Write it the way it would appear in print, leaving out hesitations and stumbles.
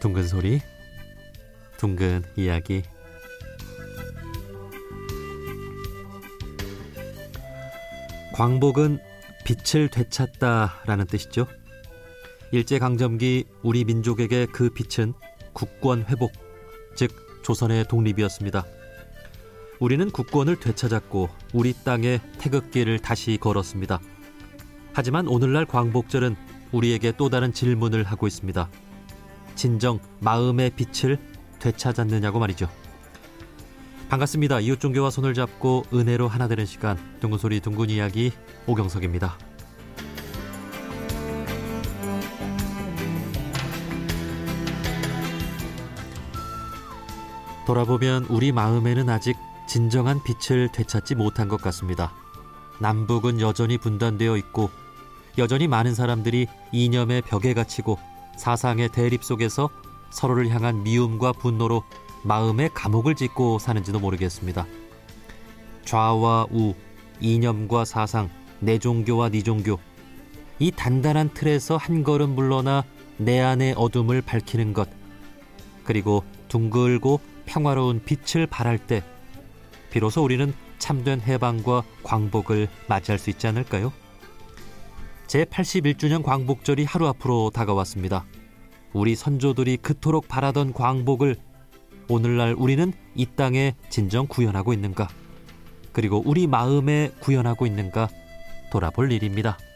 둥근 소리, 둥근 이야기. 광복은 빛을 되찾다라는 뜻이죠. 일제강점기 우리 민족에게 그 빛은 국권 회복, 즉 조선의 독립이었습니다. 우리는 국권을 되찾았고 우리 땅에 태극기를 다시 걸었습니다. 하지만 오늘날 광복절은 우리에게 또 다른 질문을 하고 있습니다. 진정 마음의 빛을 되찾았느냐고 말이죠. 반갑습니다. 이웃종교와 손을 잡고 은혜로 하나 되는 시간, 둥근 소리 둥근 이야기, 오경석입니다. 돌아보면 우리 마음에는 아직 진정한 빛을 되찾지 못한 것 같습니다. 남북은 여전히 분단되어 있고 여전히 많은 사람들이 이념의 벽에 갇히고 사상의 대립 속에서 서로를 향한 미움과 분노로 마음의 감옥을 짓고 사는지도 모르겠습니다. 좌와 우, 이념과 사상, 내 종교와 네 종교, 이 단단한 틀에서 한 걸음 물러나 내 안의 어둠을 밝히는 것, 그리고 둥글고 평화로운 빛을 발할 때 비로소 우리는 참된 해방과 광복을 맞이할 수 있지 않을까요? 제81주년 광복절이 하루 앞으로 다가왔습니다. 우리 선조들이 그토록 바라던 광복을 오늘날 우리는 이 땅에 진정 구현하고 있는가? 그리고 우리 마음에 구현하고 있는가? 돌아볼 일입니다.